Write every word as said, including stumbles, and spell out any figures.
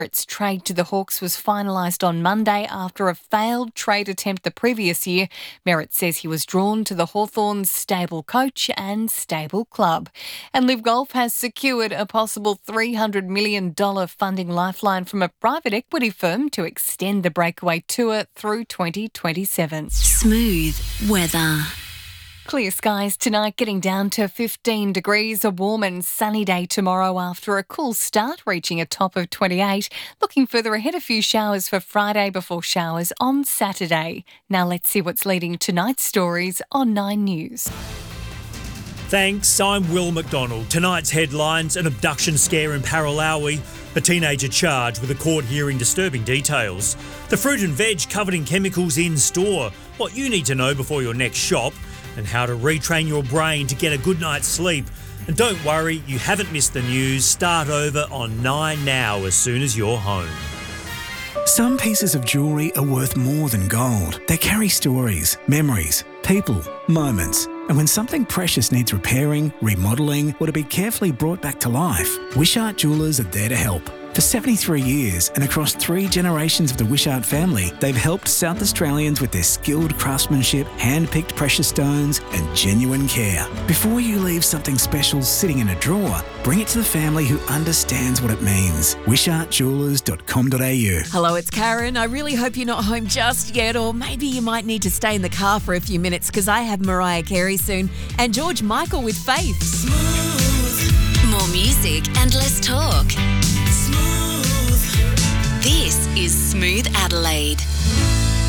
Its trade to the Hawks was finalised on Monday after a failed trade attempt the previous year. Merritt says he was drawn to the Hawthorns stable coach and stable club. And Live Golf has secured a possible three hundred million dollars funding lifeline from a private equity firm to extend the Breakaway Tour through twenty twenty-seven. Smooth weather. Clear skies tonight, getting down to fifteen degrees. A warm and sunny day tomorrow after a cool start, reaching a top of twenty-eight. Looking further ahead, a few showers for Friday before showers on Saturday. Now let's see what's leading tonight's stories on Nine News. Thanks, I'm Will McDonald. Tonight's headlines: an abduction scare in Paralawi, a teenager charged with a court hearing disturbing details, the fruit and veg covered in chemicals in store, what you need to know before your next shop, and how to retrain your brain to get a good night's sleep. And don't worry, you haven't missed the news. Start over on Nine now as soon as you're home. Some pieces of jewellery are worth more than gold. They carry stories, memories, people, moments. And when something precious needs repairing, remodelling, or to be carefully brought back to life, Wishart Jewellers are there to help. For seventy-three years and across three generations of the Wishart family, they've helped South Australians with their skilled craftsmanship, hand-picked precious stones and genuine care. Before you leave something special sitting in a drawer, bring it to the family who understands what it means. wishart jewellers dot com dot a u. Hello, it's Karen. I really hope you're not home just yet, or maybe you might need to stay in the car for a few minutes because I have Mariah Carey soon and George Michael with Faith. Smooth. More music and less talk. This is Smooth Adelaide.